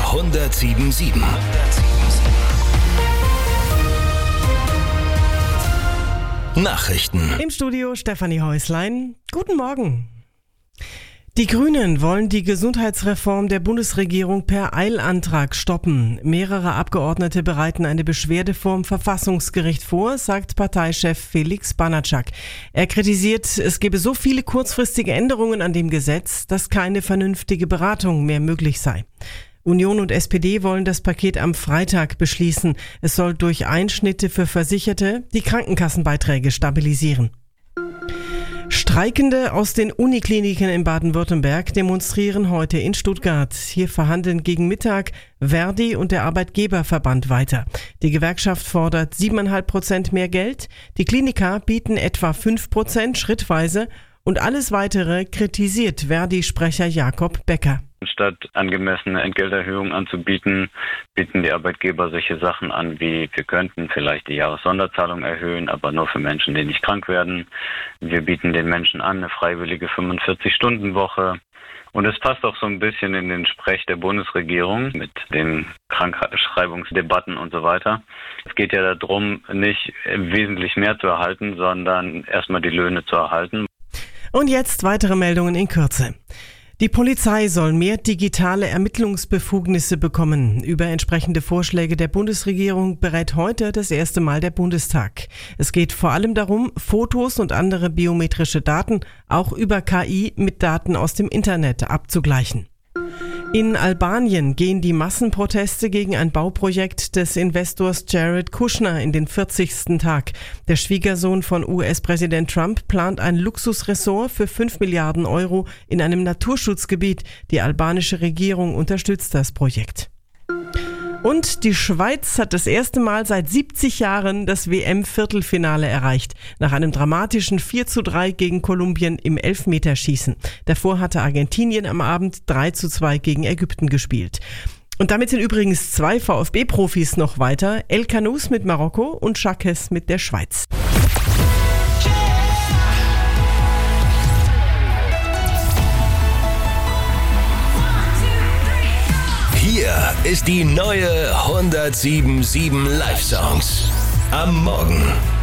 107.7. Nachrichten. Im Studio Stefanie Häuslein. Guten Morgen. Die Grünen wollen die Gesundheitsreform der Bundesregierung per Eilantrag stoppen. Mehrere Abgeordnete bereiten eine Beschwerde vorm Verfassungsgericht vor, sagt Parteichef Felix Banatschak. Er kritisiert, es gebe so viele kurzfristige Änderungen an dem Gesetz, dass keine vernünftige Beratung mehr möglich sei. Union und SPD wollen das Paket am Freitag beschließen. Es soll durch Einschnitte für Versicherte die Krankenkassenbeiträge stabilisieren. Streikende aus den Unikliniken in Baden-Württemberg demonstrieren heute in Stuttgart. Hier verhandeln gegen Mittag Verdi und der Arbeitgeberverband weiter. Die Gewerkschaft fordert 7,5% mehr Geld. Die Kliniker bieten etwa 5% schrittweise und alles Weitere kritisiert Verdi-Sprecher Jakob Becker. Statt angemessene Entgelterhöhungen anzubieten, bieten die Arbeitgeber solche Sachen an wie: wir könnten vielleicht die Jahressonderzahlung erhöhen, aber nur für Menschen, die nicht krank werden. Wir bieten den Menschen an eine freiwillige 45-Stunden-Woche. Und es passt auch so ein bisschen in den Sprech der Bundesregierung mit den Krankschreibungsdebatten und so weiter. Es geht ja darum, nicht wesentlich mehr zu erhalten, sondern erstmal die Löhne zu erhalten. Und jetzt weitere Meldungen in Kürze. Die Polizei soll mehr digitale Ermittlungsbefugnisse bekommen. Über entsprechende Vorschläge der Bundesregierung berät heute das erste Mal der Bundestag. Es geht vor allem darum, Fotos und andere biometrische Daten auch über KI mit Daten aus dem Internet abzugleichen. In Albanien gehen die Massenproteste gegen ein Bauprojekt des Investors Jared Kushner in den 40. Tag. Der Schwiegersohn von US-Präsident Trump plant ein Luxusressort für 5 Milliarden Euro in einem Naturschutzgebiet. Die albanische Regierung unterstützt das Projekt. Und die Schweiz hat das erste Mal seit 70 Jahren das WM-Viertelfinale erreicht. Nach einem dramatischen 4:3 gegen Kolumbien im Elfmeterschießen. Davor hatte Argentinien am Abend 3:2 gegen Ägypten gespielt. Und damit sind übrigens 2 VfB-Profis noch weiter. El Kanous mit Marokko und Schakes mit der Schweiz. Hier ist die neue 107.7 Live-Songs. Am Morgen.